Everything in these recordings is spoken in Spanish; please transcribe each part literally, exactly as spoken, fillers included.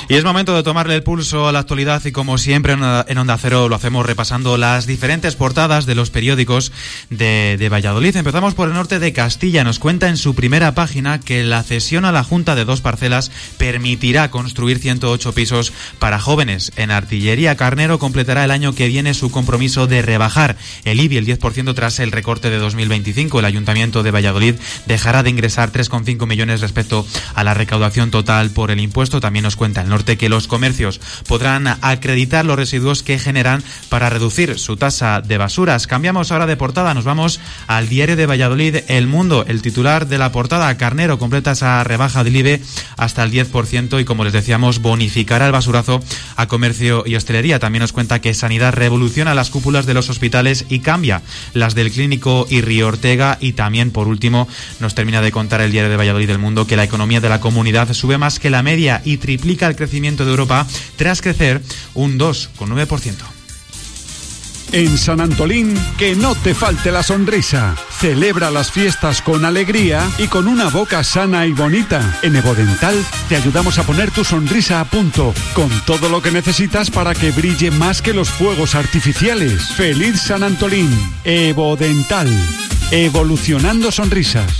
Y es momento de tomarle el pulso a la actualidad y como siempre en Onda Cero lo hacemos repasando las diferentes portadas de los periódicos de, de Valladolid. Empezamos por el norte de Castilla. Nos cuenta en su primera página que la cesión a la Junta de dos parcelas permitirá construir ciento ocho pisos para jóvenes. En Artillería Carnero completará el año que viene su compromiso de rebajar el I B I el diez por ciento tras el recorte de dos mil veinticinco. El Ayuntamiento de Valladolid dejará de ingresar tres coma cinco millones respecto a la recaudación total por el impuesto. También nos cuenta el norte que los comercios podrán acreditar los residuos que generan para reducir su tasa de basuras. Cambiamos ahora de portada, nos vamos al diario de Valladolid, El Mundo. El titular de la portada, Carnero completa esa rebaja del I B E hasta el diez por ciento y, como les decíamos, bonificará el basurazo a comercio y hostelería. También nos cuenta que Sanidad revoluciona las cúpulas de los hospitales y cambia las del Clínico y Río Ortega. Y también, por último, nos termina de contar el diario de Valladolid, El Mundo, que la economía de la comunidad sube más que la media y triplica el crecimiento de Europa tras crecer un dos coma nueve por ciento. En San Antolín, que no te falte la sonrisa. Celebra las fiestas con alegría y con una boca sana y bonita. En Evodental te ayudamos a poner tu sonrisa a punto, con todo lo que necesitas para que brille más que los fuegos artificiales. ¡Feliz San Antolín! Evodental. Evolucionando sonrisas.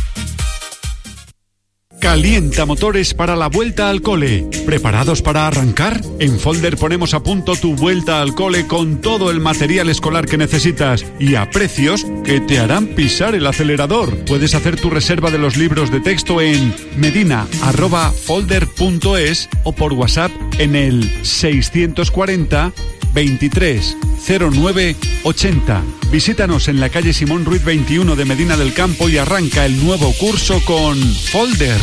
Calienta motores para la vuelta al cole. ¿Preparados para arrancar? En Folder ponemos a punto tu vuelta al cole con todo el material escolar que necesitas y a precios que te harán pisar el acelerador. Puedes hacer tu reserva de los libros de texto en medina arroba folder punto es o por WhatsApp en el seiscientos cuarenta veintitrés cero nueve ochenta. Visítanos en la calle Simón Ruiz veintiuno de Medina del Campo y arranca el nuevo curso con Folder.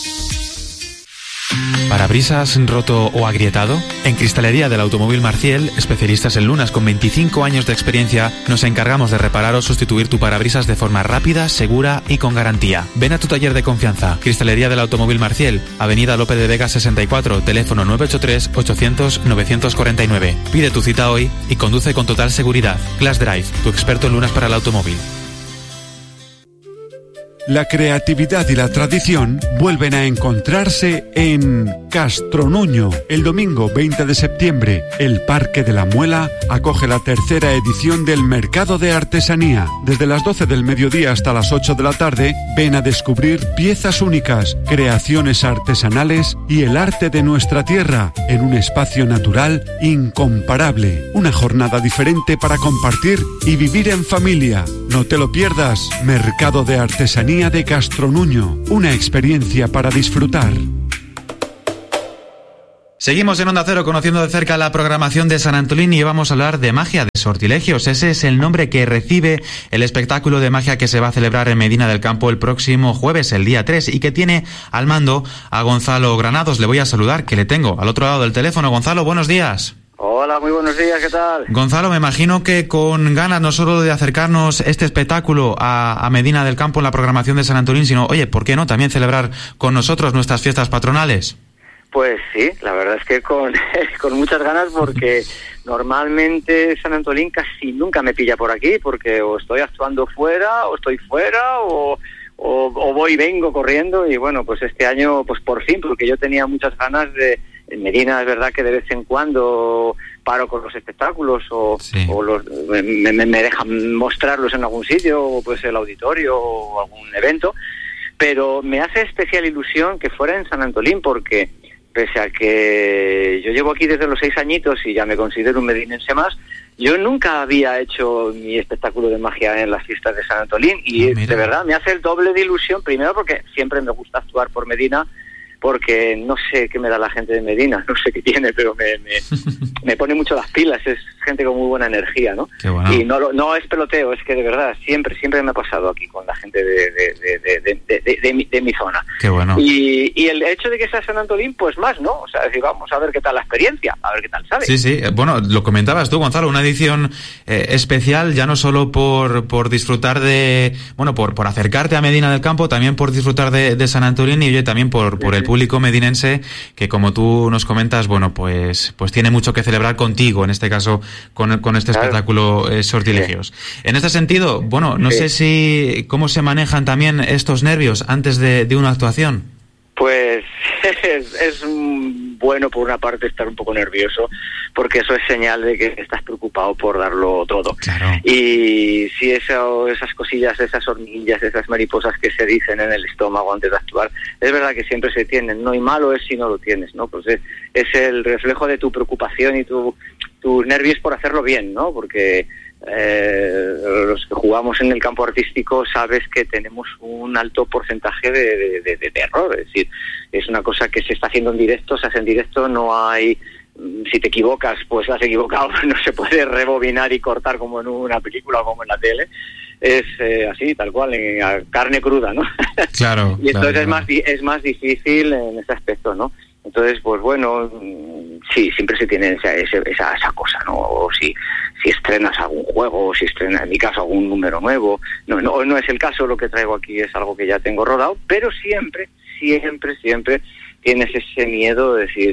¿Parabrisas roto o agrietado? En Cristalería del Automóvil Marciel, especialistas en lunas con veinticinco años de experiencia, nos encargamos de reparar o sustituir tu parabrisas de forma rápida, segura y con garantía. Ven a tu taller de confianza. Cristalería del Automóvil Marciel, Avenida Lope de Vega sesenta y cuatro, teléfono nueve ocho tres ochocientos novecientos cuarenta y nueve. Pide tu cita hoy y conduce con total seguridad. Class Drive, tu experto en lunas para el automóvil. La creatividad y la tradición vuelven a encontrarse en Castronuño. El domingo veinte de septiembre, el Parque de la Muela acoge la tercera edición del Mercado de Artesanía. Desde las doce del mediodía hasta las ocho de la tarde, ven a descubrir piezas únicas, creaciones artesanales y el arte de nuestra tierra en un espacio natural incomparable. Una jornada diferente para compartir y vivir en familia. No te lo pierdas. Mercado de Artesanía de Castronuño, una experiencia para disfrutar. Seguimos en Onda Cero conociendo de cerca la programación de San Antolín y vamos a hablar de magia, de sortilegios. Ese es el nombre que recibe el espectáculo de magia que se va a celebrar en Medina del Campo el próximo jueves, el día tres, y que tiene al mando a Gonzalo Granados. Le voy a saludar, que le tengo al otro lado del teléfono. Gonzalo, buenos días. Hola, muy buenos días, ¿qué tal? Gonzalo, me imagino que con ganas no solo de acercarnos este espectáculo a, a Medina del Campo en la programación de San Antolín, sino, oye, ¿por qué no también celebrar con nosotros nuestras fiestas patronales? Pues sí, la verdad es que con, con muchas ganas, porque normalmente San Antolín casi nunca me pilla por aquí, porque o estoy actuando fuera, o estoy fuera, o, o, o voy y vengo corriendo, y bueno, pues este año, pues por fin, porque yo tenía muchas ganas de... En Medina es verdad que de vez en cuando paro con los espectáculos o, sí. o los, me, me, me dejan mostrarlos en algún sitio, o pues el auditorio o algún evento, pero me hace especial ilusión que fuera en San Antolín, porque pese a que yo llevo aquí desde los seis añitos y ya me considero un medinense más, yo nunca había hecho mi espectáculo de magia en las fiestas de San Antolín y oh, de verdad me hace el doble de ilusión, primero porque siempre me gusta actuar por Medina, porque no sé qué me da la gente de Medina, no sé qué tiene, pero me, me, me pone mucho las pilas, es gente con muy buena energía, ¿no? Qué bueno. Y no, no es peloteo, es que de verdad, siempre siempre me ha pasado aquí con la gente de, de, de, de, de, de, de, de, mi, de mi zona. Qué bueno. Y, y el hecho de que sea San Antolín, pues más, ¿no? O sea, decir, vamos a ver qué tal la experiencia, a ver qué tal sabe. Sí, sí, bueno, lo comentabas tú, Gonzalo, una edición eh, especial, ya no solo por, por disfrutar de, bueno, por, por acercarte a Medina del Campo, también por disfrutar de, de San Antolín y oye, también por, por el público medinense, que como tú nos comentas, bueno, pues pues tiene mucho que celebrar contigo, en este caso, con, con este claro. espectáculo eh, Sortilegios. Sí. En este sentido, bueno, no sí. sé si cómo se manejan también estos nervios antes de, de una actuación. Pues es, es bueno por una parte estar un poco nervioso, porque eso es señal de que estás preocupado por darlo todo. Claro. Y si eso, esas cosillas, esas hormiguillas, esas mariposas que se dicen en el estómago antes de actuar, es verdad que siempre se tienen, ¿no? Y malo es si no lo tienes, ¿no? Pues es, es el reflejo de tu preocupación y tu, tus nervios por hacerlo bien, ¿no? Porque eh, los que jugamos en el campo artístico sabes que tenemos un alto porcentaje de, de, de, de error, es decir, es una cosa que se está haciendo en directo, se hace en directo, no hay... Si te equivocas, pues has equivocado, no se puede rebobinar y cortar como en una película o como en la tele, es eh, así, tal cual, en, a carne cruda, ¿no? Claro. Y entonces claro, es más es más difícil en ese aspecto, ¿no? Entonces, pues bueno, sí, siempre se tiene esa, esa, esa cosa, ¿no? O si, si estrenas algún juego, o si estrenas, en mi caso, algún número nuevo. No, no, no es el caso, lo que traigo aquí es algo que ya tengo rodado, pero siempre, siempre, siempre tienes ese miedo de decir,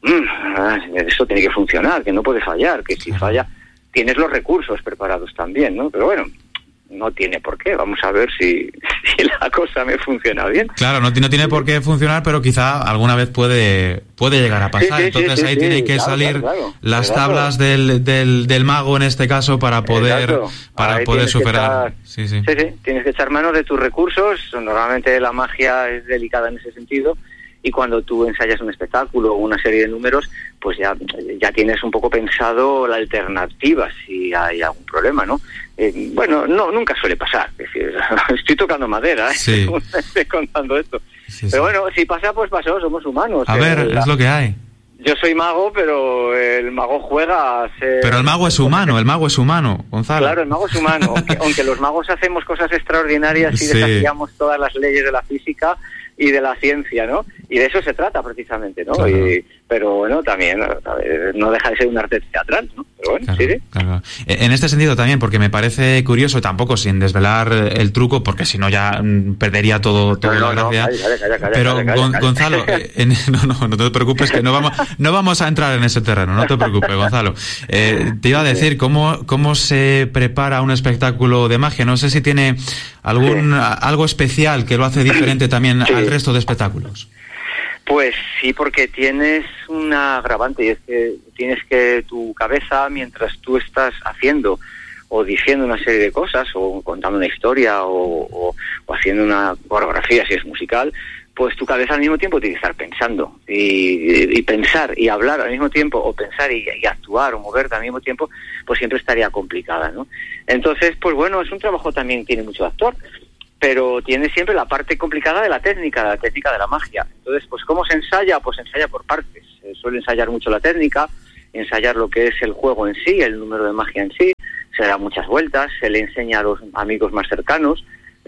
mmm, esto tiene que funcionar, que no puede fallar, que si falla, tienes los recursos preparados también, ¿no? Pero bueno, no tiene por qué. Vamos a ver si, si la cosa me funciona bien. Claro, no, no tiene por qué funcionar, pero quizá alguna vez puede puede llegar a pasar. Sí, sí, Entonces sí, sí, ahí sí, tienen que claro, salir claro, claro, las claro. tablas del, del, del mago en este caso para poder Exacto. para ahí poder superar. Echar, sí, sí. sí, sí, tienes que echar mano de tus recursos. Normalmente la magia es delicada en ese sentido. Y cuando tú ensayas un espectáculo o una serie de números, pues ya ya tienes un poco pensado la alternativa si hay algún problema, ¿no? Eh, bueno, no nunca suele pasar. Es decir, estoy tocando madera, ¿eh? Sí. Estoy contando esto. Sí, pero sí. bueno, si pasa, pues pasó, somos humanos. A ver, la... es lo que hay. Yo soy mago, pero el mago juega a ser... Pero el mago es humano, el mago es humano, Gonzalo. Claro, el mago es humano. aunque, aunque los magos hacemos cosas extraordinarias y sí. desafiamos todas las leyes de la física y de la ciencia, ¿no? Y de eso se trata precisamente, ¿no? Claro. Y, pero bueno, también no deja de ser un arte teatral, ¿no? Pero bueno, claro, sí, sí. Claro. En este sentido también, porque me parece curioso, tampoco sin desvelar el truco, porque si no ya perdería todo, todo no, la no, gracia. No, calla, calla, calla, pero calla, calla, Gon- calla. Gonzalo, en, no, no, no te preocupes, que no vamos, no vamos a entrar en ese terreno, no te preocupes, Gonzalo. Eh, te iba a decir, ¿cómo, cómo se prepara un espectáculo de magia? No sé si tiene algún sí. algo especial que lo hace diferente también sí. al resto de espectáculos. Pues sí, porque tienes una agravante y es que tienes que tu cabeza, mientras tú estás haciendo o diciendo una serie de cosas o contando una historia o, o, o haciendo una coreografía si es musical, pues tu cabeza al mismo tiempo tiene que estar pensando y, y, y pensar y hablar al mismo tiempo o pensar y, y actuar o moverte al mismo tiempo, pues siempre estaría complicada, ¿no? Entonces, pues bueno, es un trabajo también, tiene mucho de actor, pero tiene siempre la parte complicada de la técnica, la técnica de la magia. Entonces, pues ¿cómo se ensaya? Pues se ensaya por partes. Se suele ensayar mucho la técnica, ensayar lo que es el juego en sí, el número de magia en sí, se da muchas vueltas, se le enseña a los amigos más cercanos,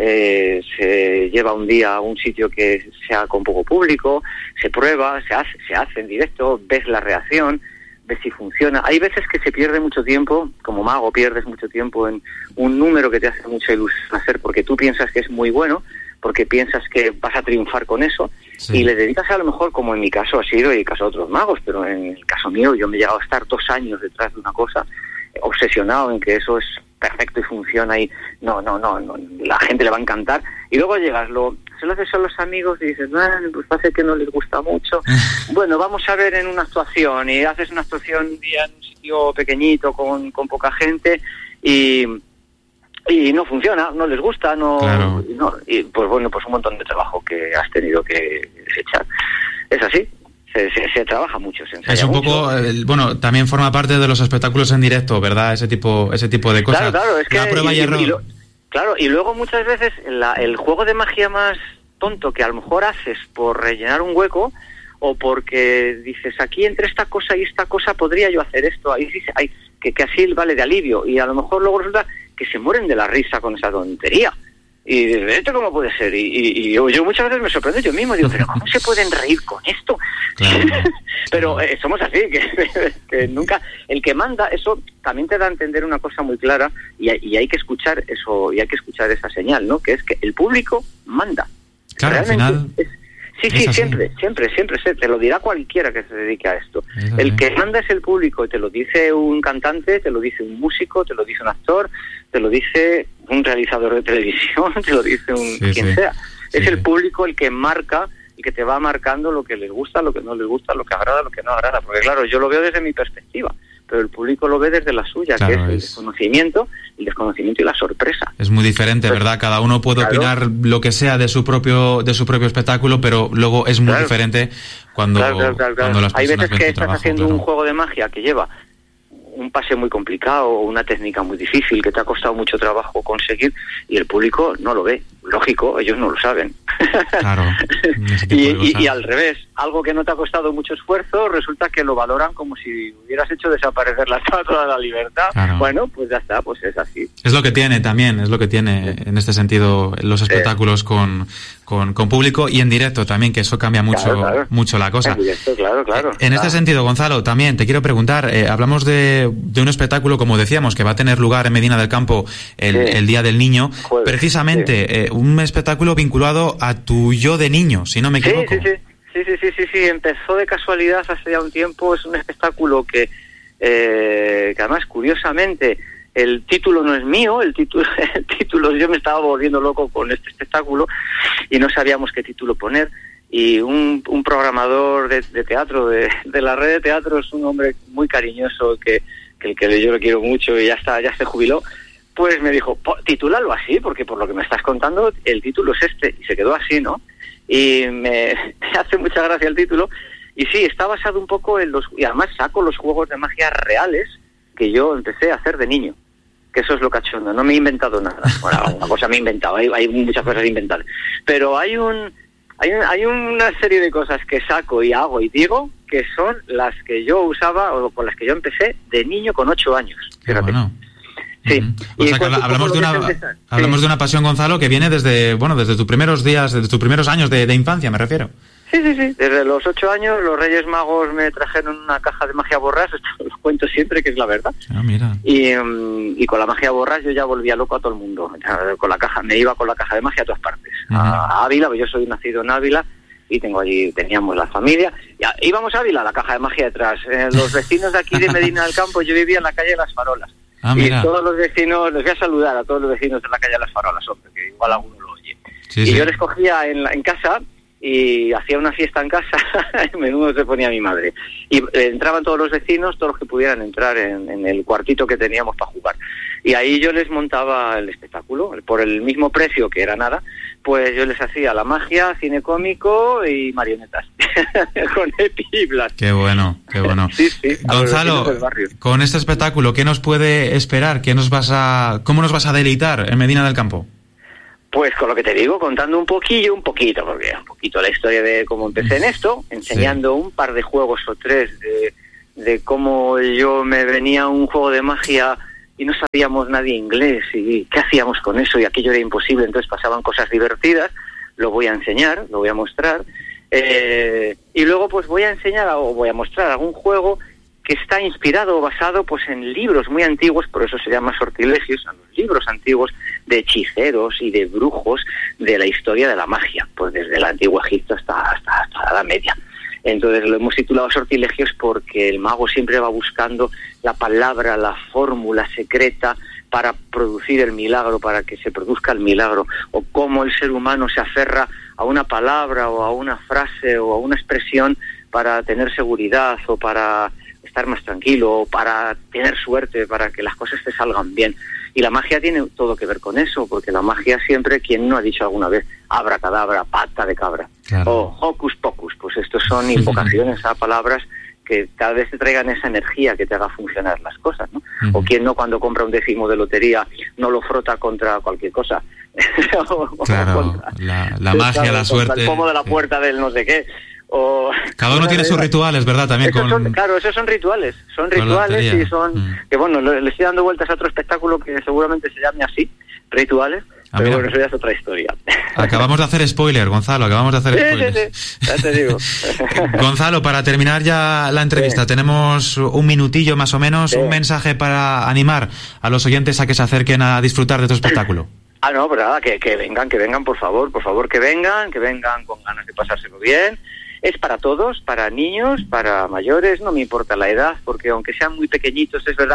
eh, se lleva un día a un sitio que sea con poco público, se prueba, se hace, se hace en directo, ves la reacción, ves si funciona. Hay veces que se pierde mucho tiempo, como mago pierdes mucho tiempo en un número que te hace mucha ilusión hacer porque tú piensas que es muy bueno, porque piensas que vas a triunfar con eso, sí. y le dedicas a lo mejor, como en mi caso ha sido y en el caso de otros magos, pero en el caso mío yo me he llegado a estar dos años detrás de una cosa, obsesionado en que eso es perfecto y funciona y no, no, no, no la gente le va a encantar, y luego llegas, lo, se lo haces a los amigos y dices, bueno, pues parece que no les gusta mucho, bueno, vamos a ver en una actuación, y haces una actuación un día en un sitio pequeñito con, con poca gente y y no funciona, no les gusta, no, claro. no y pues bueno, pues un montón de trabajo que has tenido que echar. Es así. Se, se, se trabaja mucho, se ensaya es un mucho. poco, eh, bueno, también forma parte de los espectáculos en directo, ¿verdad? Ese tipo, ese tipo de cosas. Claro, claro, es que la prueba y, y error. Y lo, claro, y luego muchas veces la, el juego de magia más tonto que a lo mejor haces por rellenar un hueco o porque dices aquí entre esta cosa y esta cosa podría yo hacer esto, ahí sí, hay, que, que así vale de alivio, y a lo mejor luego resulta que se mueren de la risa con esa tontería. Y dices, ¿esto cómo puede ser? Y, y, y yo, yo muchas veces me sorprendo yo mismo, digo, ¿pero cómo se pueden reír con esto? Claro. Pero eh, somos así, que, que nunca... El que manda, eso también te da a entender una cosa muy clara, y, y hay que escuchar eso, y hay que escuchar esa señal, ¿no? Que es que el público manda. Claro, realmente al final... Es, sí, sí, siempre, siempre, siempre, siempre, te lo dirá cualquiera que se dedique a esto. El que manda es el público, te lo dice un cantante, te lo dice un músico, te lo dice un actor, te lo dice un realizador de televisión, te lo dice un sí, quien sí. sea. Sí, es el sí. público el que marca y que te va marcando lo que les gusta, lo que no les gusta, lo que agrada, lo que no agrada. Porque claro, yo lo veo desde mi perspectiva, pero el público lo ve desde la suya, claro, que es el es... desconocimiento, el desconocimiento y la sorpresa. Es muy diferente, pues, ¿verdad? Cada uno puede claro. opinar lo que sea de su propio de su propio espectáculo, pero luego es muy claro. diferente cuando, claro, claro, claro, claro. cuando las personas Hay veces ven que tu estás trabajo, haciendo claro. un juego de magia que lleva un pase muy complicado o una técnica muy difícil que te ha costado mucho trabajo conseguir y el público no lo ve. Lógico, ellos no lo saben. Claro. y, y, y al revés, algo que no te ha costado mucho esfuerzo, resulta que lo valoran como si hubieras hecho desaparecer la Estatua de la Libertad. Claro. Bueno, pues ya está, pues es así. Es lo que tiene también, es lo que tiene sí. en este sentido los espectáculos sí. con, con, con público y en directo también, que eso cambia mucho, claro, claro. mucho la cosa. En directo, claro, claro. En claro. este sentido, Gonzalo, también te quiero preguntar, eh, hablamos de, de un espectáculo, como decíamos, que va a tener lugar en Medina del Campo el, sí. el Día del Niño, Jueves, precisamente sí. eh, un espectáculo vinculado a tu yo de niño, si no me equivoco. Sí, sí, sí. Sí, sí, sí, sí, sí, empezó de casualidad hace ya un tiempo. Es un espectáculo que, eh, que además, curiosamente, el título no es mío, el título, el título, yo me estaba volviendo loco con este espectáculo y no sabíamos qué título poner. Y un, un programador de, de teatro, de, de la red de teatro, es un hombre muy cariñoso, que, que, que yo lo quiero mucho y ya está, ya se jubiló. Pues me dijo, titúlalo así, porque por lo que me estás contando, el título es este. Y se quedó así, ¿no? Y me, me hace mucha gracia el título. Y sí, está basado un poco en los... Y además saco los juegos de magia reales que yo empecé a hacer de niño. Que eso es lo cachondo. No me he inventado nada. Bueno, alguna cosa me he inventado. Hay, hay muchas cosas inventadas. Pero hay un... Hay, un, hay una serie de cosas que saco y hago y digo que son las que yo usaba o con las que yo empecé de niño con ocho años. Fíjate. Bueno. Sí. Uh-huh. O sea, que hablamos de una hablamos sí. de una pasión, Gonzalo, que viene desde bueno desde tus primeros días, desde tus primeros años de, de infancia, me refiero. Sí, sí, sí. Desde los ocho años los Reyes Magos me trajeron una caja de magia borrás, esto lo cuento siempre, que es la verdad. Ah, mira. Y, um, y con la magia borrás yo ya volvía loco a todo el mundo. Con la caja, me iba con la caja de magia a todas partes. Uh-huh. A Ávila, yo soy nacido en Ávila y tengo allí, teníamos la familia. Ya, íbamos a Ávila, la caja de magia detrás. Eh, los vecinos de aquí de Medina del Campo, yo vivía en la calle de Las Farolas. Ah, y todos los vecinos, les voy a saludar a todos los vecinos de la calle de Las Farolas, hombre, que igual alguno lo oye. Sí, y sí. yo les cogía en, la, en casa y hacía una fiesta en casa, menudo se ponía mi madre. Y eh, entraban todos los vecinos, todos los que pudieran entrar en, en el cuartito que teníamos para jugar. Y ahí yo les montaba el espectáculo, por el mismo precio, que era nada, pues yo les hacía la magia, cine cómico y marionetas, con epiblas. Qué bueno, qué bueno. Sí, sí, Gonzalo, con este espectáculo, ¿qué nos puede esperar? ¿Qué nos vas a, ¿Cómo nos vas a deleitar en Medina del Campo? Pues con lo que te digo, contando un poquillo, un poquito, porque un poquito la historia de cómo empecé en esto, enseñando sí. un par de juegos o tres de, de cómo yo me venía un juego de magia y no sabíamos nadie inglés y qué hacíamos con eso y aquello era imposible, entonces pasaban cosas divertidas, lo voy a enseñar, lo voy a mostrar, eh, y luego pues voy a enseñar o voy a mostrar algún juego que está inspirado o basado pues en libros muy antiguos, por eso se llama sortilegios, en los libros antiguos de hechiceros y de brujos de la historia de la magia, pues desde el antiguo Egipto hasta, hasta, hasta la Edad Media. Entonces lo hemos titulado sortilegios porque el mago siempre va buscando la palabra, la fórmula secreta para producir el milagro, para que se produzca el milagro, o cómo el ser humano se aferra a una palabra o a una frase o a una expresión para tener seguridad o para estar más tranquilo, o para tener suerte, para que las cosas te salgan bien. Y la magia tiene todo que ver con eso, porque la magia siempre, quien no ha dicho alguna vez abracadabra, pata de cabra, claro. o hocus pocus, pues estos son invocaciones a palabras que cada vez te traigan esa energía que te haga funcionar las cosas, ¿no? Uh-huh. O quien no, cuando compra un décimo de lotería, no lo frota contra cualquier cosa. Claro, contra, la, la magia, claro, la suerte. El pomo de la puerta del no sé qué. O cada uno tiene sus rituales, ¿verdad? También esos con... son, claro, esos son rituales, son rituales y son mm. que bueno, le, le estoy dando vueltas a otro espectáculo que seguramente se llame así, rituales, ah, pero mira. Bueno, eso ya es otra historia. Acabamos de hacer spoiler, Gonzalo, acabamos de hacer sí, spoiler. Sí, sí, ya te digo. Gonzalo, para terminar ya la entrevista, sí. tenemos un minutillo más o menos, sí. un mensaje para animar a los oyentes a que se acerquen a disfrutar de tu espectáculo. Ah, no, pero nada, que, que vengan, que vengan, por favor, por favor, que vengan, que vengan con ganas de pasárselo bien. Es para todos, para niños, para mayores, no me importa la edad, porque aunque sean muy pequeñitos, es verdad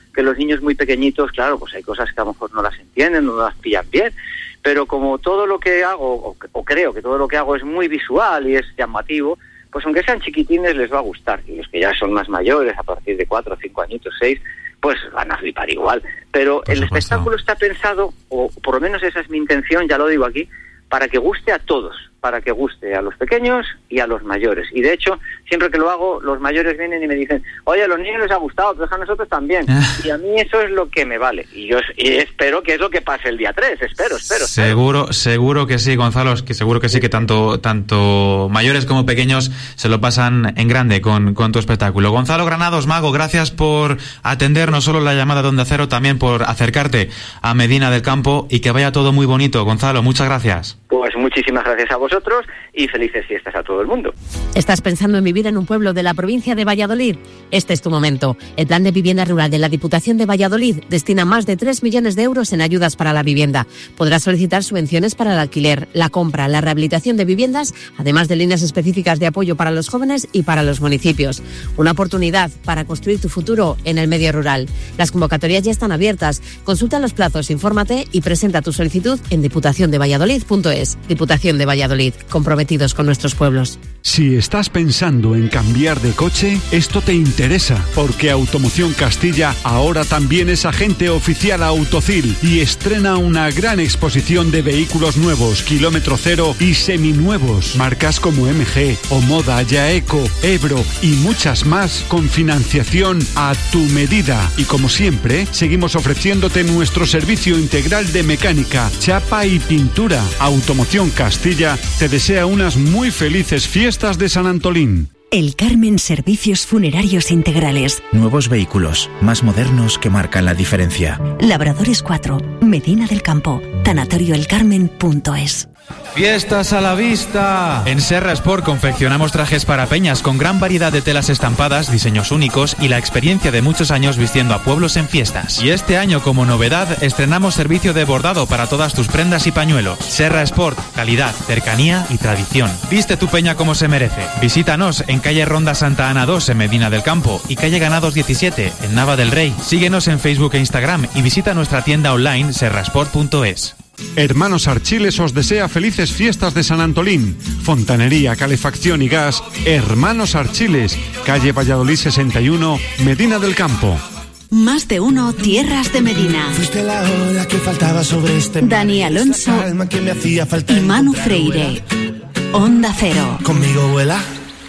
que los niños muy pequeñitos, claro, pues hay cosas que a lo mejor no las entienden, no las pillan bien, pero como todo lo que hago, o, o creo que todo lo que hago es muy visual y es llamativo, pues aunque sean chiquitines les va a gustar, y los que ya son más mayores, a partir de cuatro, cinco añitos, seis, pues van a flipar igual. Pero el espectáculo está pensado, o por lo menos esa es mi intención, ya lo digo aquí, para que guste a todos, para que guste a los pequeños y a los mayores. Y de hecho, siempre que lo hago, los mayores vienen y me dicen, oye, a los niños les ha gustado, pero a nosotros también. Y a mí eso es lo que me vale. Y yo y espero que es lo que pase el día tres, espero, espero. Seguro, espero. seguro que sí, Gonzalo, que seguro que sí, que tanto tanto mayores como pequeños se lo pasan en grande con, con tu espectáculo. Gonzalo Granados, mago, gracias por atender no solo la llamada de Onda Cero, también por acercarte a Medina del Campo, y que vaya todo muy bonito. Gonzalo, muchas gracias. Pues muchísimas gracias a vosotros y felices fiestas a todo el mundo. ¿Estás pensando en vivir en un pueblo de la provincia de Valladolid? Este es tu momento. El Plan de Vivienda Rural de la Diputación de Valladolid destina más de tres millones de euros en ayudas para la vivienda. Podrás solicitar subvenciones para el alquiler, la compra, la rehabilitación de viviendas, además de líneas específicas de apoyo para los jóvenes y para los municipios. Una oportunidad para construir tu futuro en el medio rural. Las convocatorias ya están abiertas. Consulta los plazos, infórmate y presenta tu solicitud en diputación de valladolid punto es. Diputación de Valladolid, comprometidos con nuestros pueblos. Si estás pensando en cambiar de coche, esto te interesa, porque Automoción Castilla ahora también es agente oficial Autocil y estrena una gran exposición de vehículos nuevos, kilómetro cero y seminuevos, marcas como M G, Omoda, Yaeco, Ebro y muchas más, con financiación a tu medida. Y como siempre, seguimos ofreciéndote nuestro servicio integral de mecánica, chapa y pintura. Automoción Castilla te desea unas muy felices fiestas de San Antolín. El Carmen Servicios Funerarios Integrales. Nuevos vehículos, más modernos, que marcan la diferencia. Labradores cuatro, Medina del Campo, tanatorio el carmen punto es. Fiestas a la vista. En Serra Sport confeccionamos trajes para peñas con gran variedad de telas estampadas, diseños únicos y la experiencia de muchos años vistiendo a pueblos en fiestas. Y este año, como novedad, estrenamos servicio de bordado para todas tus prendas y pañuelos. Serra Sport, calidad, cercanía y tradición. Viste tu peña como se merece. Visítanos en calle Ronda Santa Ana dos en Medina del Campo y calle Ganados diecisiete en Nava del Rey. Síguenos en Facebook e Instagram y visita nuestra tienda online serrasport punto es. Hermanos Archiles os desea felices fiestas de San Antolín. Fontanería, calefacción y gas. Hermanos Archiles, calle Valladolid sesenta y uno, Medina del Campo. Más de uno, Tierras de Medina. Fuiste la hora que faltaba sobre este Dani Alonso que me hacía falta y Manu Freire. Onda Cero. Conmigo vuela.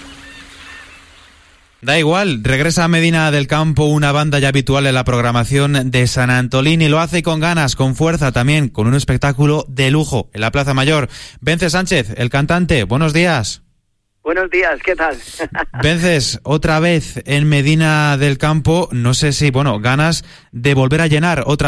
Da igual, regresa a Medina del Campo una banda ya habitual en la programación de San Antolín y lo hace con ganas, con fuerza también, con un espectáculo de lujo en la Plaza Mayor. Vences Sánchez, el cantante, buenos días. Buenos días, ¿qué tal? Vences, otra vez en Medina del Campo, no sé si, bueno, ganas de volver a llenar otra